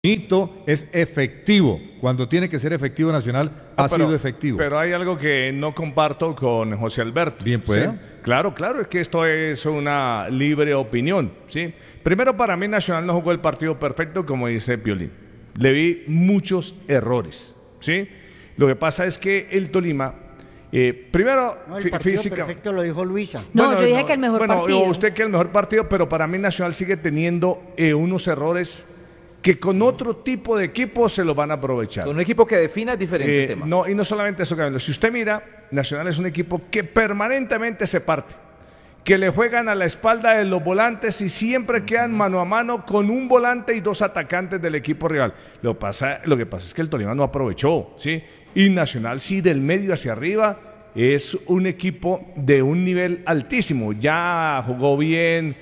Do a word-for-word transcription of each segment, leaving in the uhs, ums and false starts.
bonito, es efectivo. Cuando tiene que ser efectivo Nacional, ha Ah, pero, sido efectivo. Pero hay algo que no comparto con José Alberto. Bien, pues. ¿Sí? Claro, claro, es que esto es una libre opinión, ¿sí? Primero, para mí Nacional no jugó el partido perfecto, como dice Piolín. Le vi muchos errores, ¿sí? Lo que pasa es que el Tolima, eh, primero, No, el partido física... perfecto lo dijo Luisa. No, Bueno, yo dije no, que el mejor bueno, partido. usted que el mejor partido, pero para mí Nacional sigue teniendo eh, unos errores que con otro tipo de equipo se los van a aprovechar. Con un equipo que defina es diferente Eh, el tema. no, y no solamente eso, Camilo. Si usted mira, Nacional es un equipo que permanentemente se parte, que le juegan a la espalda de los volantes y siempre quedan mano a mano con un volante y dos atacantes del equipo rival. Lo, pasa, lo que pasa es que el Tolima no aprovechó, ¿sí? Y Nacional sí, del medio hacia arriba, es un equipo de un nivel altísimo. Ya jugó bien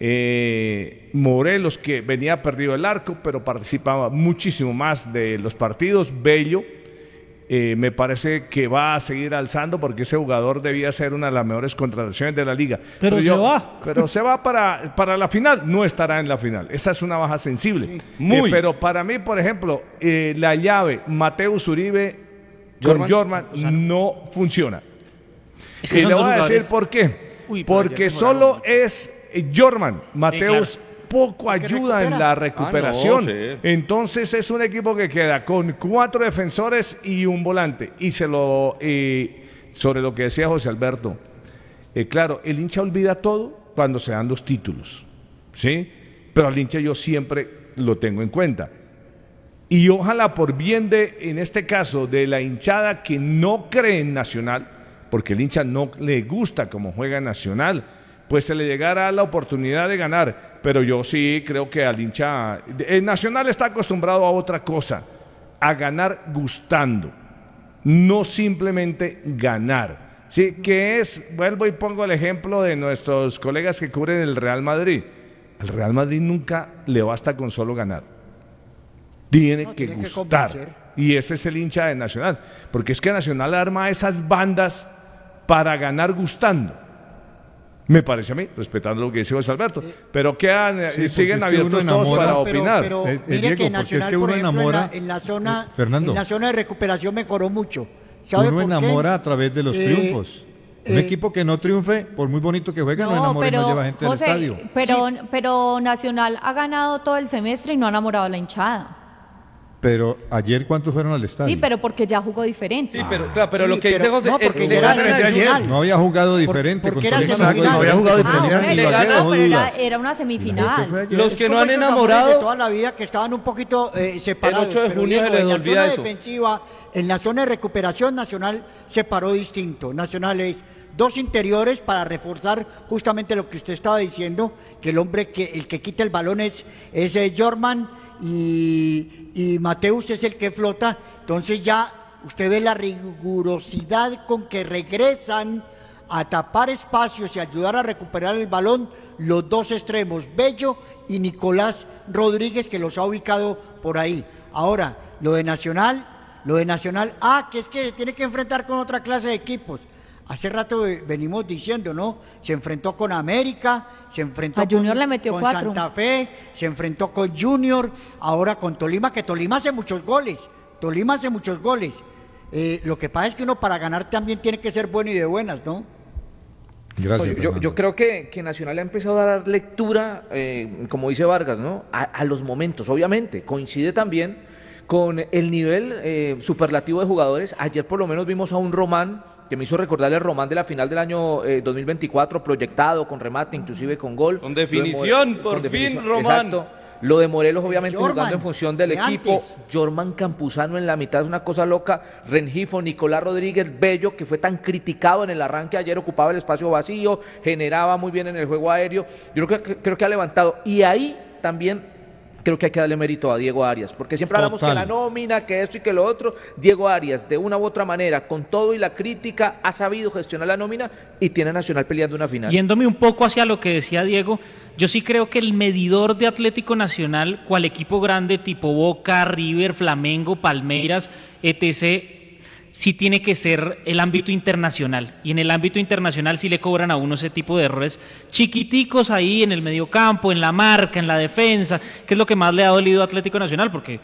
eh, Morelos, que venía perdido el arco, pero participaba muchísimo más de los partidos. Bello, eh, me parece que va a seguir alzando porque ese jugador debía ser una de las mejores contrataciones de la liga. Pero se va. Pero se va para, para la final, no estará en la final. Esa es una baja sensible. Sí. Muy. Eh, pero para mí, por ejemplo, eh, la llave Mateus Uribe con Jorman no funciona. Es que Y son le dos voy a decir jugadores. por qué. Uy, pero Porque ya solo es eh, Jorman. Mateus claro. poco Porque ayuda en recupera. la recuperación. Ah, no, sí. Entonces es un equipo que queda con cuatro defensores y un volante. Y se lo eh, sobre lo que decía José Alberto. Eh, claro, el hincha olvida todo cuando se dan los títulos, ¿sí? Pero al hincha yo siempre lo tengo en cuenta. Y ojalá por bien de, en este caso, de la hinchada que no cree en Nacional, porque el hincha no le gusta cómo juega Nacional, pues se le llegara la oportunidad de ganar. Pero yo sí creo que al hincha... El Nacional está acostumbrado a otra cosa, a ganar gustando, no simplemente ganar. Sí, que es, vuelvo y pongo el ejemplo de nuestros colegas que cubren el Real Madrid. Al Real Madrid nunca le basta con solo ganar. Tiene No, que tiene que gustar. convencer. Y ese es el hincha de Nacional. Porque es que Nacional arma esas bandas para ganar gustando. Me parece a mí, respetando lo que dice José Alberto. Pero quedan, eh, Sí, siguen porque es que uno abiertos todos enamora, para Pero- opinar. Pero, Eh, eh, mire Diego, que porque Nacional, es que por uno ejemplo, en la- enamora- en la zona, Eh, Fernando. en la zona de recuperación mejoró mucho. ¿Sabe Uno por qué? enamora a través de los Eh, triunfos. Un eh, equipo que no triunfe, por muy bonito que juegue, no, No, enamora y no pero, lleva gente José, al estadio. pero, pero Nacional ha ganado todo el semestre y no ha enamorado a la hinchada. Pero ayer, ¿cuántos fueron al estadio? Sí, pero porque ya jugó diferente. Sí, pero, claro, pero Sí, lo que dice pero- José no, es porque que era gana semifinal. No había jugado diferente. porque con era Tolima semifinal. jugó No había diferente. Ah, Tenía bueno, Ibagué, no, no pero era, dudas. era una Este fue semifinal. ayer. Los Es que no como han esos amores enamorado, de toda la vida que estaban un poquito eh, separados. El ocho de pero, junio se Diego, les en la olvida zona eso. defensiva, en la zona de recuperación, Nacional se paró distinto. Nacional es dos interiores para reforzar justamente lo que usted estaba diciendo, que el hombre que el que quita el balón es ese Jorman y, y Mateus es el que flota. Entonces ya usted ve la rigurosidad con que regresan a tapar espacios y ayudar a recuperar el balón los dos extremos, Bello y Nicolás Rodríguez, que los ha ubicado por ahí. Ahora, lo de Nacional, lo de Nacional, ah, que es que tiene que enfrentar con otra clase de equipos. Hace rato eh, venimos diciendo, ¿no? Se enfrentó con América, se enfrentó A Junior con, le metió con cuatro. Santa Fe, se enfrentó con Junior, ahora con Tolima, que Tolima hace muchos goles. Tolima hace muchos goles. Eh, lo que pasa es que uno para ganar también tiene que ser bueno y de buenas, ¿no? Gracias. Oye, yo, Fernando. yo creo que, que Nacional ha empezado a dar lectura, eh, como dice Vargas, ¿no? A, a los momentos, obviamente. Coincide también con el nivel eh, superlativo de jugadores. Ayer por lo menos vimos a un Román que me hizo recordarle el Román de la final del año eh, dos mil veinticuatro, proyectado, con remate, inclusive con gol. Con Lo de definición, More- por con fin, definición, Román. Exacto. Lo de Morelos, obviamente, Jorman, jugando en función del de equipo. antes. Jorman Campuzano en la mitad es una cosa loca. Rengifo, Nicolás Rodríguez, Bello, que fue tan criticado en el arranque ayer, ocupaba el espacio vacío, generaba muy bien en el juego aéreo. Yo creo que, creo que ha levantado. Y ahí también creo que hay que darle mérito a Diego Arias, porque siempre hablamos Total. que la nómina, que esto y que lo otro. Diego Arias, de una u otra manera, con todo y la crítica, ha sabido gestionar la nómina y tiene a Nacional peleando una final. Yéndome un poco hacia lo que decía Diego, yo sí creo que el medidor de Atlético Nacional, cual equipo grande tipo Boca, River, Flamengo, Palmeiras, etcétera, sí tiene que ser el ámbito internacional, y en el ámbito internacional sí le cobran a uno ese tipo de errores chiquiticos ahí en el mediocampo, en la marca, en la defensa, que es lo que más le ha dolido a Atlético Nacional, porque